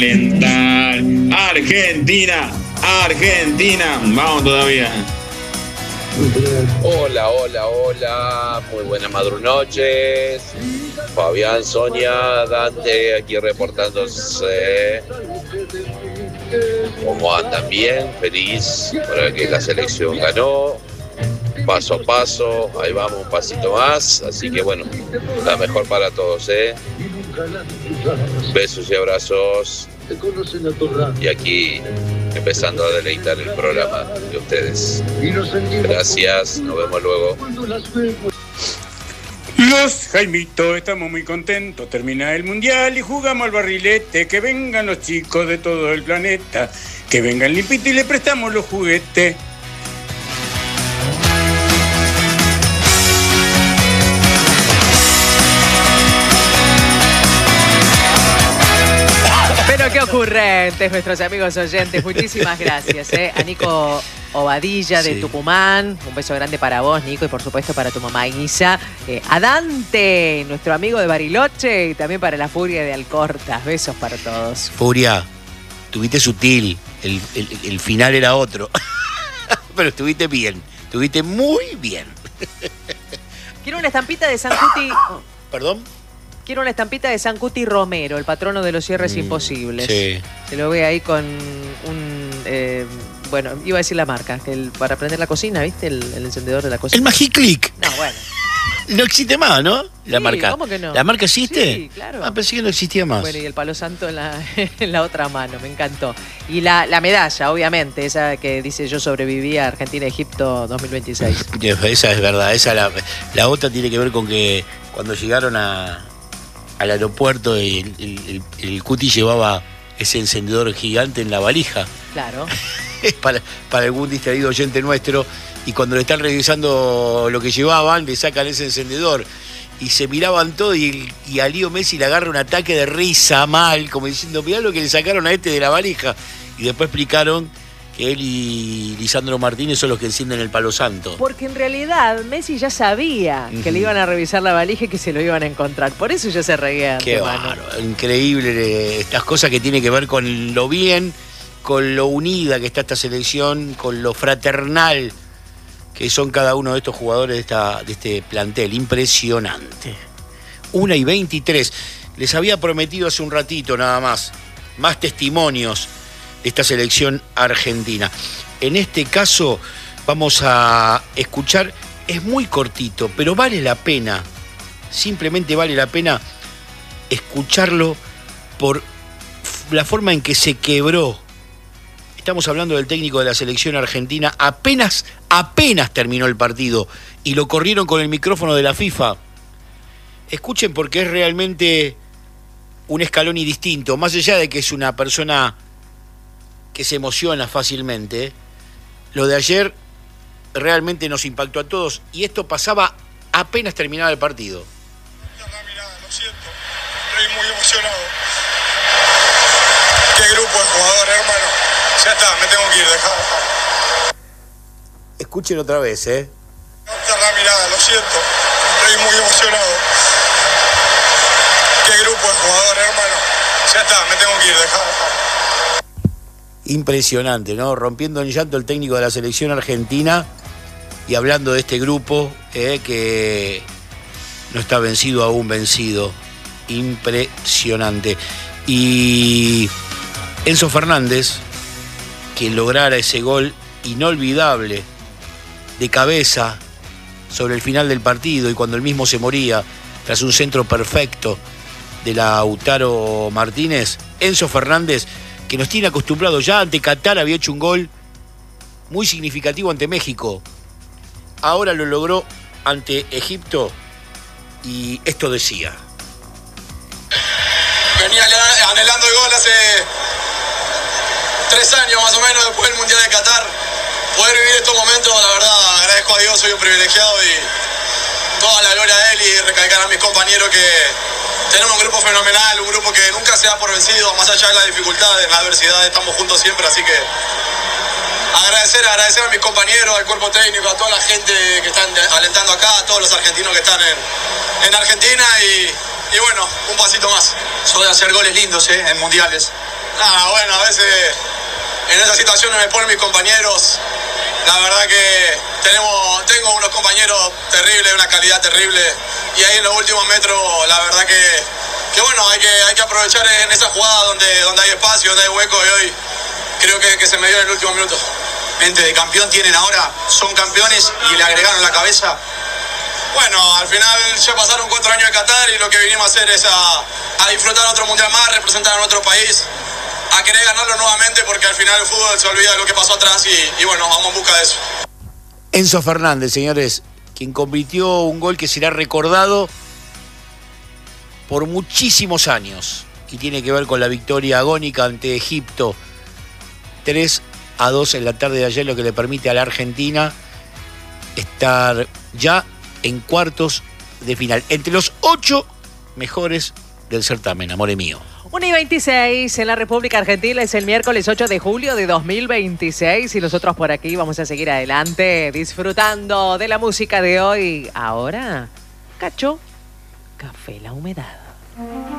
Mental. Argentina, Argentina. Vamos todavía. Hola, hola, hola. Muy buenas madrunoches. Fabián, Sonia, Dante, aquí reportándose. ¿Cómo andan? Bien, feliz por que la selección ganó. Paso a paso, ahí vamos un pasito más. Así que bueno, la mejor para todos, Besos y abrazos. Y aquí empezando a deleitar el programa de ustedes. Gracias, nos vemos luego. Los Jaimitos estamos muy contentos, termina el mundial y jugamos al barrilete, que vengan los chicos de todo el planeta, que vengan limpitos y le prestamos los juguetes. Pero qué ocurrentes nuestros amigos oyentes, muchísimas gracias, a Nico Obadilla de Tucumán, un beso grande para vos, Nico, y por supuesto para tu mamá Isa, a Dante, nuestro amigo de Bariloche, y también para la Furia de Alcorta, besos para todos. Furia, tuviste sutil, el final era otro, pero estuviste bien, estuviste muy bien. Quiero una estampita de San Cuti. ¿Perdón? Quiero una estampita de San Cuti Romero, el patrono de los cierres imposibles. Sí. Se lo ve ahí con un... bueno, iba a decir la marca, para prender la cocina, ¿viste? El encendedor de la cocina. El Magiclick. No, bueno. No existe más, ¿no? La Sí, marca. ¿cómo que no? ¿La marca existe? Sí, claro. Ah, pensé que no existía más. Bueno, y el palo santo en la otra mano, me encantó. Y la medalla, obviamente, esa que dice yo sobreviví a Argentina-Egipto 2026. Esa es verdad, la otra tiene que ver con que cuando llegaron al aeropuerto el Cuti llevaba ese encendedor gigante en la valija. Claro. para algún distraído oyente nuestro, y cuando le están revisando lo que llevaban, le sacan ese encendedor y se miraban todo, y a Leo Messi le agarra un ataque de risa mal, como diciendo, mirá lo que le sacaron a este de la valija, y después explicaron que él y Lisandro Martínez son los que encienden el palo santo. Porque en realidad Messi ya sabía que le iban a revisar la valija y que se lo iban a encontrar. Por eso ya se reía. Qué bárbaro, increíble estas cosas que tienen que ver con lo bien, con lo unida que está esta selección, con lo fraternal que son cada uno de estos jugadores de este plantel. Impresionante. 1:23. Les había prometido hace un ratito nada más testimonios de esta selección argentina. En este caso vamos a escuchar, es muy cortito, pero vale la pena, simplemente vale la pena escucharlo por la forma en que se quebró. Estamos hablando del técnico de la selección argentina, apenas terminó el partido y lo corrieron con el micrófono de la FIFA. Escuchen, porque es realmente un Scaloni distinto, más allá de que es una persona que se emociona fácilmente. Lo de ayer realmente nos impactó a todos, y esto pasaba apenas terminaba el partido. Lo siento, estoy muy emocionado. Qué grupo de jugadores, hermano. Ya está, me tengo que ir, dejá. Escuchen otra vez, Cerrá mirada, lo siento, estoy muy emocionado. Qué grupo de jugadores, hermano. Ya está, me tengo que ir, dejá. Impresionante, ¿no? Rompiendo en llanto el técnico de la selección argentina y hablando de este grupo que no está vencido, aún vencido. Impresionante. Y Enzo Fernández, que lograra ese gol inolvidable de cabeza sobre el final del partido, y cuando él mismo se moría tras un centro perfecto de Lautaro Martínez. Enzo Fernández, que nos tiene acostumbrados, ya ante Qatar había hecho un gol muy significativo ante México, ahora lo logró ante Egipto, y esto decía: venía anhelando el gol hace 3 años más o menos después del Mundial de Qatar. Poder vivir estos momentos, la verdad, agradezco a Dios, soy un privilegiado, y toda la gloria a él, y recalcar a mis compañeros que tenemos un grupo fenomenal, un grupo que nunca se da por vencido, más allá de las dificultades, de la adversidad, estamos juntos siempre, así que agradecer a mis compañeros, al cuerpo técnico, a toda la gente que están alentando acá, a todos los argentinos que están en Argentina, y bueno, un pasito más. Soy de hacer goles lindos en mundiales. Bueno, a veces en esas situaciones me ponen mis compañeros. La verdad que tengo unos compañeros terribles, una calidad terrible. Y ahí en los últimos metros, la verdad que bueno, hay que aprovechar en esa jugada donde hay espacio, donde hay hueco. Y hoy creo que se me dio en el último minuto. Mente de campeón tienen ahora, son campeones y le agregaron la cabeza. Bueno, al final ya pasaron 4 años de Qatar y lo que vinimos a hacer es a disfrutar otro mundial más, representar a nuestro país, a querer ganarlo nuevamente, porque al final el fútbol se olvida de lo que pasó atrás y bueno, vamos en busca de eso. Enzo Fernández, señores, quien convirtió un gol que será recordado por muchísimos años y tiene que ver con la victoria agónica ante Egipto 3-2 en la tarde de ayer, lo que le permite a la Argentina estar ya en cuartos de final, entre los 8 mejores del certamen, amore mío. 1:26 en la República Argentina, es el miércoles 8 de julio de 2026 y nosotros por aquí vamos a seguir adelante disfrutando de la música de hoy. Ahora, Cacho, Café La Humedad.